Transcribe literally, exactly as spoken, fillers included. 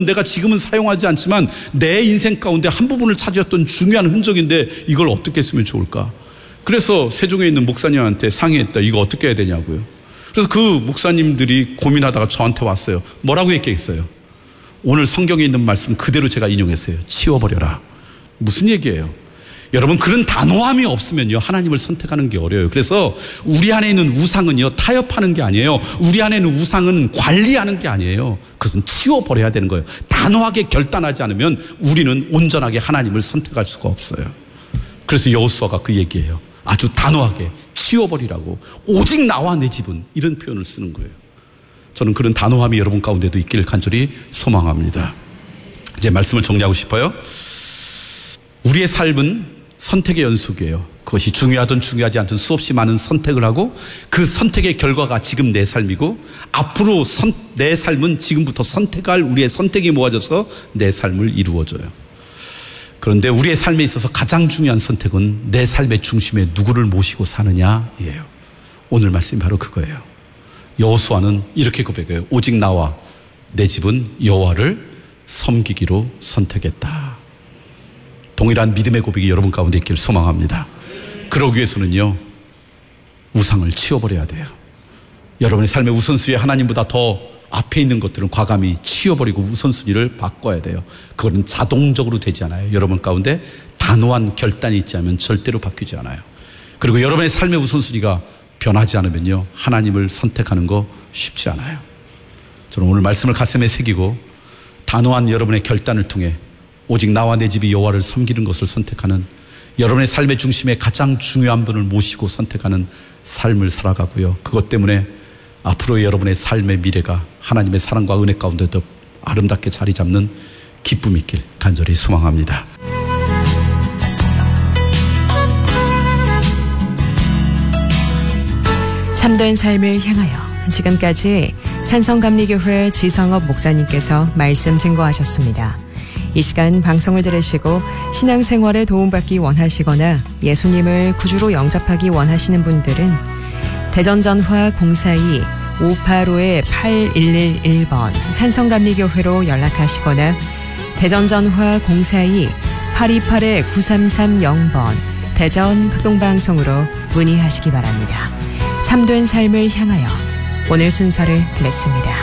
내가 지금은 사용하지 않지만 내 인생 가운데 한 부분을 차지했던 중요한 흔적인데 이걸 어떻게 쓰면 좋을까? 그래서 세종에 있는 목사님한테 상의했다. 이거 어떻게 해야 되냐고요. 그래서 그 목사님들이 고민하다가 저한테 왔어요. 뭐라고 얘기했어요? 오늘 성경에 있는 말씀 그대로 제가 인용했어요. 치워버려라. 무슨 얘기예요? 여러분, 그런 단호함이 없으면요 하나님을 선택하는 게 어려워요. 그래서 우리 안에 있는 우상은요 타협하는 게 아니에요. 우리 안에 있는 우상은 관리하는 게 아니에요. 그것은 치워버려야 되는 거예요. 단호하게 결단하지 않으면 우리는 온전하게 하나님을 선택할 수가 없어요. 그래서 여호수아가 그 얘기예요. 아주 단호하게 치워버리라고. 오직 나와 내 집은, 이런 표현을 쓰는 거예요. 저는 그런 단호함이 여러분 가운데도 있기를 간절히 소망합니다. 이제 말씀을 정리하고 싶어요. 우리의 삶은 선택의 연속이에요. 그것이 중요하든 중요하지 않든 수없이 많은 선택을 하고 그 선택의 결과가 지금 내 삶이고 앞으로 선, 내 삶은 지금부터 선택할 우리의 선택이 모아져서 내 삶을 이루어줘요. 그런데 우리의 삶에 있어서 가장 중요한 선택은 내 삶의 중심에 누구를 모시고 사느냐예요. 오늘 말씀이 바로 그거예요. 여호수아는 이렇게 고백해요. 오직 나와 내 집은 여호와를 섬기기로 선택했다. 동일한 믿음의 고백이 여러분 가운데 있기를 소망합니다. 그러기 위해서는요 우상을 치워버려야 돼요. 여러분의 삶의 우선순위에 하나님보다 더 앞에 있는 것들은 과감히 치워버리고 우선순위를 바꿔야 돼요. 그거는 자동적으로 되지 않아요. 여러분 가운데 단호한 결단이 있지 않으면 절대로 바뀌지 않아요. 그리고 여러분의 삶의 우선순위가 변하지 않으면요 하나님을 선택하는 거 쉽지 않아요. 저는 오늘 말씀을 가슴에 새기고 단호한 여러분의 결단을 통해 오직 나와 내 집이 여호와를 섬기는 것을 선택하는, 여러분의 삶의 중심에 가장 중요한 분을 모시고 선택하는 삶을 살아가고요. 그것 때문에 앞으로의 여러분의 삶의 미래가 하나님의 사랑과 은혜 가운데 더 아름답게 자리 잡는 기쁨이 있길 간절히 소망합니다. 참된 삶을 향하여, 지금까지 산성감리교회 지성업 목사님께서 말씀 증거하셨습니다. 이 시간 방송을 들으시고 신앙생활에 도움받기 원하시거나 예수님을 구주로 영접하기 원하시는 분들은 대전전화 공사이 오팔오 팔일일일 번 산성감리교회로 연락하시거나 대전전화 공사이 팔이팔 구삼삼영 번 대전 극동방송으로 문의하시기 바랍니다. 참된 삶을 향하여 오늘 순서를 맺습니다.